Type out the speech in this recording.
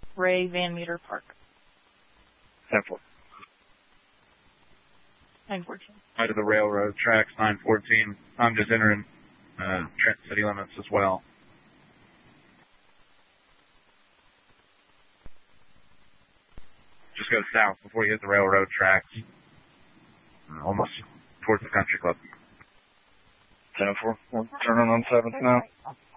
Ray Van Meter Park. 10-4. 914. Out of the railroad tracks, 914. I'm just entering Trenton city limits as well. Just go south before you hit the railroad tracks. Almost towards the country club. 10-4. We're turning on 7th now.